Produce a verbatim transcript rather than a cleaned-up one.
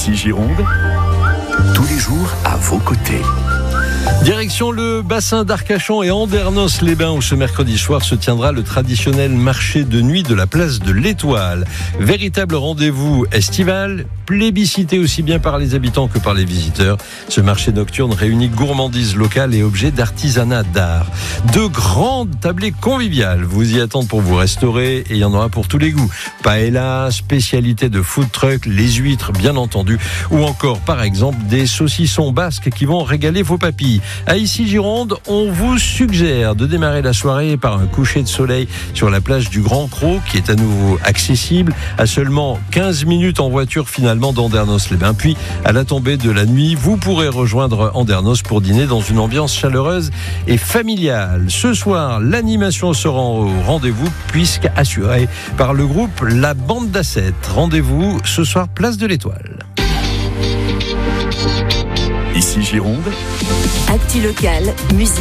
Ici Gironde, tous les jours à vos côtés. Direction le bassin d'Arcachon et Andernos-les-Bains où ce mercredi soir se tiendra le traditionnel marché de nuit de la place de l'Étoile. Véritable rendez-vous estival, plébiscité aussi bien par les habitants que par les visiteurs. Ce marché nocturne réunit gourmandises locales et objets d'artisanat d'art. De grandes tablées conviviales vous y attendent pour vous restaurer et il y en aura pour tous les goûts. Paella, spécialité de food truck, les huîtres bien entendu ou encore par exemple des saucissons basques qui vont régaler vos papilles. À Ici Gironde, on vous suggère de démarrer la soirée par un coucher de soleil sur la plage du Grand Cros qui est à nouveau accessible à seulement quinze minutes en voiture finalement d'Andernos-les-Bains. Puis à la tombée de la nuit, vous pourrez rejoindre Andernos pour dîner dans une ambiance chaleureuse et familiale. Ce soir, l'animation sera au rendez-vous puisque assurée par le groupe La Bande d'Asset. Rendez-vous ce soir place de l'Étoile. Ici Gironde, Actu locale, musique.